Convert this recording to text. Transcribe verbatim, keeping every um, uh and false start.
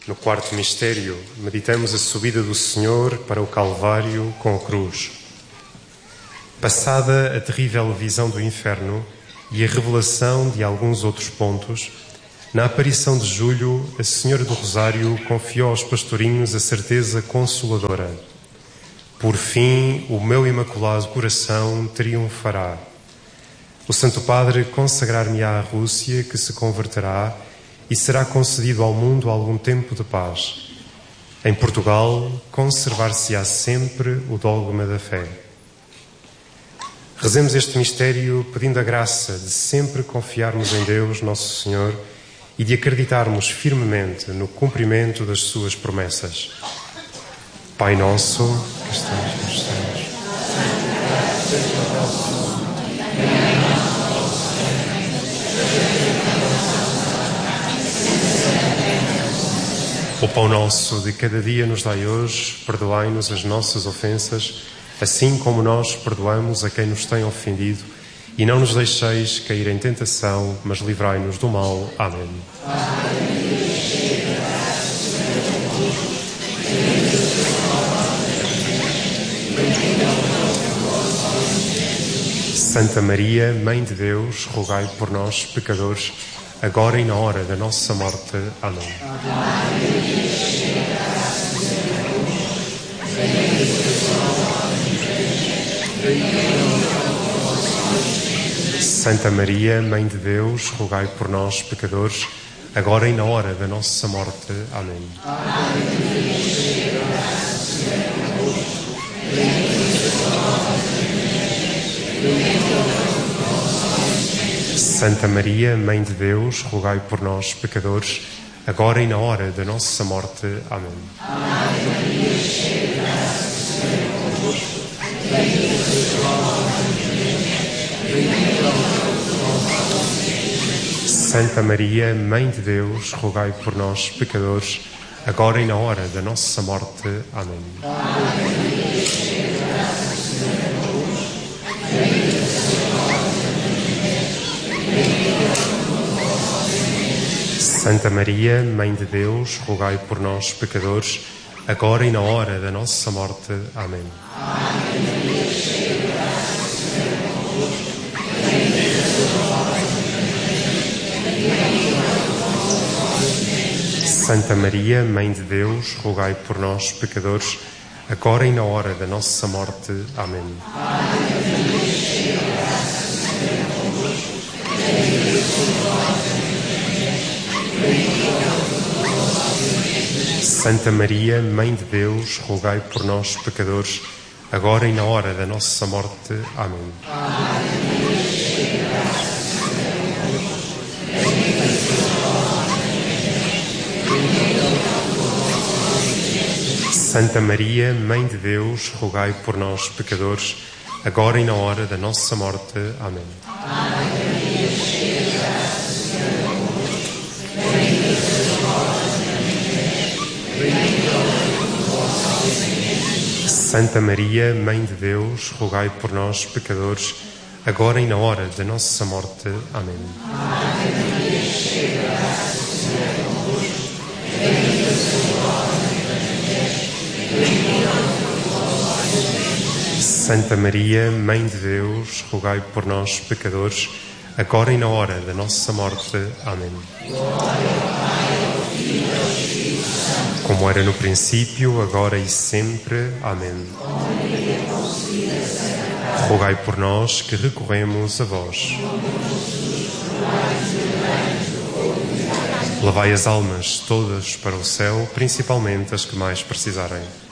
No quarto mistério, meditamos a subida do Senhor para o Calvário com a cruz. Passada a terrível visão do inferno e a revelação de alguns outros pontos, na aparição de julho, a Senhora do Rosário confiou aos pastorinhos a certeza consoladora. Por fim, o meu imaculado coração triunfará. O Santo Padre consagrar-me-á à Rússia, que se converterá, e será concedido ao mundo algum tempo de paz. Em Portugal, conservar-se-á sempre o dogma da fé. Rezemos este mistério pedindo a graça de sempre confiarmos em Deus, Nosso Senhor, e de acreditarmos firmemente no cumprimento das suas promessas. Pai nosso, que estás nos céus, santificado seja o vosso nome. O pão nosso de cada dia nos dai hoje, perdoai-nos as nossas ofensas, assim como nós perdoamos a quem nos tem ofendido, e não nos deixeis cair em tentação, mas livrai-nos do mal. Amém. Santa Maria, Mãe de Deus, rogai por nós, pecadores, agora e na hora da nossa morte. Amém. Santa Maria, Mãe de Deus, rogai por nós, pecadores, agora e na hora da nossa morte. Amém. Santa Maria, Mãe de Deus, rogai por nós, pecadores, agora e na hora da nossa morte. Amém. Santa Maria, Mãe de Deus, rogai por nós, pecadores, agora e na hora da nossa morte. Amém. Santa Maria, Mãe de Deus, rogai por nós, pecadores, agora e na hora da nossa morte. Amém. Santa Maria, Mãe de Deus, rogai por nós, pecadores, agora e na hora da nossa morte. Amém. Santa Maria, Mãe de Deus, rogai por nós, pecadores, agora e na hora da nossa morte. Amém. Santa Maria, Mãe de Deus, rogai por nós, pecadores, agora e na hora da nossa morte. Amém. Santa Maria, Mãe de Deus, rogai por nós, pecadores, agora e na hora da nossa morte. Amém. Santa Maria, Mãe de Deus, rogai por nós, pecadores, agora e na hora da nossa morte. Amém. Como era no princípio, agora e sempre. Amém. Rogai por nós que recorremos a vós. Levai as almas todas para o céu, principalmente as que mais precisarem.